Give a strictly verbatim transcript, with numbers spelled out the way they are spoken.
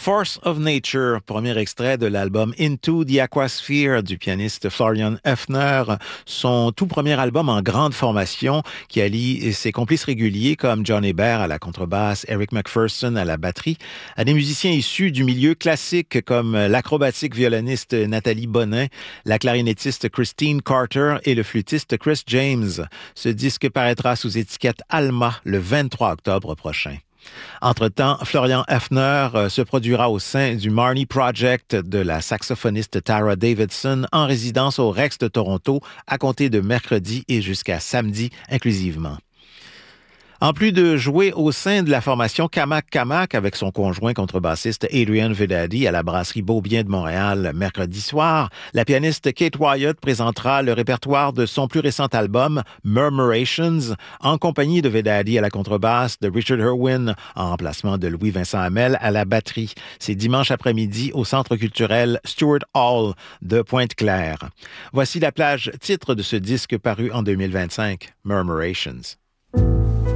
Force of Nature, premier extrait de l'album Into the Aquasphere du pianiste Florian Hefner, son tout premier album en grande formation qui allie ses complices réguliers comme John Hébert à la contrebasse, Eric McPherson à la batterie, à des musiciens issus du milieu classique comme l'acrobatique violoniste Nathalie Bonin, la clarinettiste Christine Carter et le flûtiste Chris James. Ce disque paraîtra sous étiquette Alma le vingt-trois octobre prochain. Entre-temps, Florian Hefner se produira au sein du Marnie Project de la saxophoniste Tara Davidson en résidence au Rex de Toronto à compter de mercredi et jusqu'à samedi inclusivement. En plus de jouer au sein de la formation Kamak Kamak avec son conjoint contrebassiste Adrian Vedadi à la brasserie Beaubien de Montréal mercredi soir, la pianiste Kate Wyatt présentera le répertoire de son plus récent album Murmurations en compagnie de Vedadi à la contrebasse, de Richard Irwin en remplacement de Louis-Vincent Hamel à la batterie. C'est dimanche après-midi au Centre culturel Stuart Hall de Pointe-Claire. Voici la plage titre de ce disque paru en deux mille vingt-cinq, Murmurations.